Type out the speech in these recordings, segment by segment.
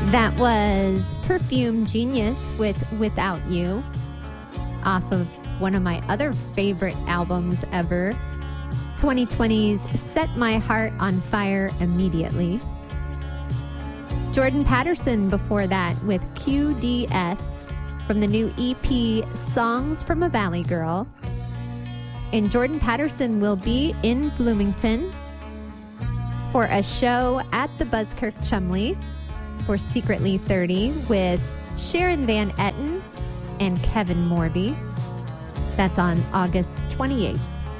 That was Perfume Genius with Without You, off of one of my other favorite albums ever, 2020's Set My Heart on Fire Immediately. Jordan Patterson before that with QDS from the new EP Songs from a Valley Girl. And Jordan Patterson will be in Bloomington for a show at the Buzzkirk Chumley for Secretly 30 with Sharon Van Etten and Kevin Morby. That's on August 28th.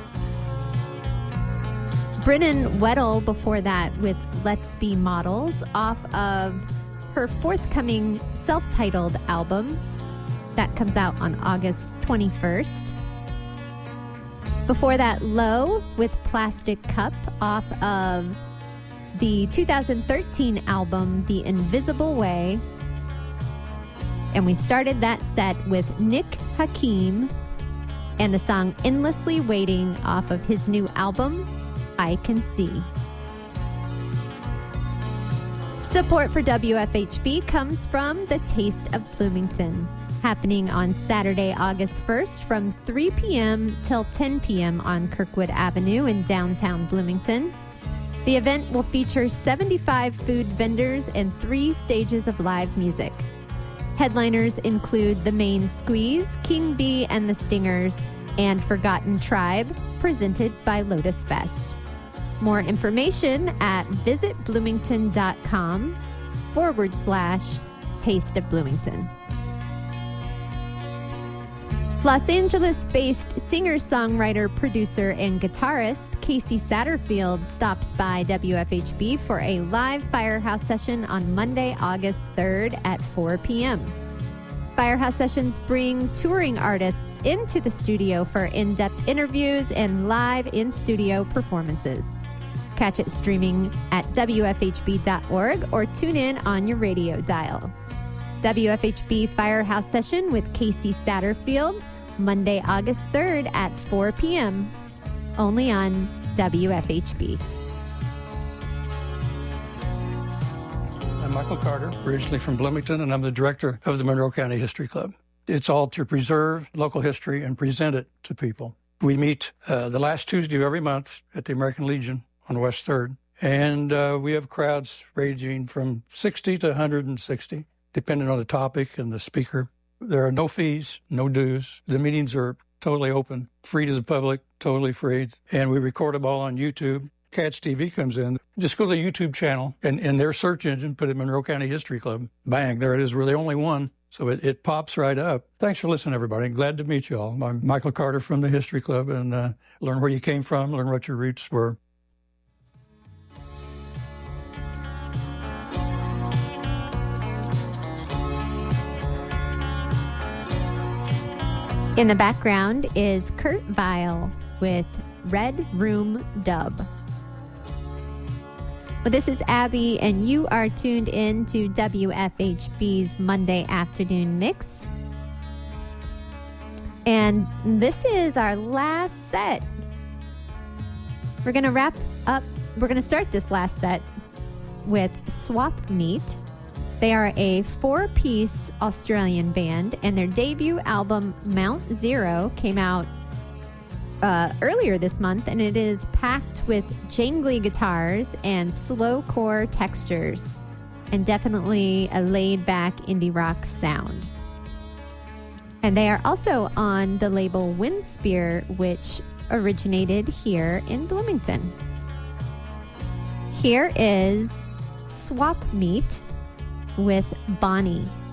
Brennan Weddle before that with Let's Be Models off of her forthcoming self-titled album that comes out on August 21st. Before that, Low with Plastic Cup off of the 2013 album The Invisible Way. And we started that set with Nick Hakim and the song Endlessly Waiting off of his new album I Can See. Support for WFHB comes from the Taste of Bloomington, happening on Saturday, August 1st from 3 p.m. till 10 p.m. on Kirkwood Avenue in downtown Bloomington. The event will feature 75 food vendors and 3 stages of live music. Headliners include The Main Squeeze, King Bee and the Stingers, and Forgotten Tribe, presented by Lotus Fest. More information at visitbloomington.com/Taste of Bloomington. Los Angeles-based singer, songwriter, producer, and guitarist Casey Satterfield stops by WFHB for a live Firehouse session on Monday, August 3rd at 4 p.m. Firehouse sessions bring touring artists into the studio for in-depth interviews and live in-studio performances. Catch it streaming at WFHB.org or tune in on your radio dial. WFHB Firehouse Session with Casey Satterfield, Monday, August 3rd at 4 p.m. Only on WFHB. I'm Michael Carter, originally from Bloomington, and I'm the director of the Monroe County History Club. It's all to preserve local history and present it to people. We meet the last Tuesday of every month at the American Legion on West 3rd, and we have crowds ranging from 60 to 160, depending on the topic and the speaker. There are no fees, no dues. The meetings are totally open, free to the public, totally free, and we record them all on YouTube. Cats TV comes in. Just go to the YouTube channel and in their search engine, put in Monroe County History Club. Bang, there it is. We're the only one. So it pops right up. Thanks for listening, everybody. Glad to meet you all. I'm Michael Carter from the History Club, and learn where you came from, learn what your roots were. In the background is Kurt Vile with Red Room Dub. Well, this is Abby, and you are tuned in to WFHB's Monday Afternoon Mix. And this is our last set. We're going to wrap up. We're going to start this last set with Swap Meet. They are a 4-piece Australian band, and their debut album, Mount Zero, came out earlier this month, and it is packed with jangly guitars and slowcore textures, and definitely a laid-back indie rock sound. And they are also on the label Windspear, which originated here in Bloomington. Here is Swap Meet with Bonnie.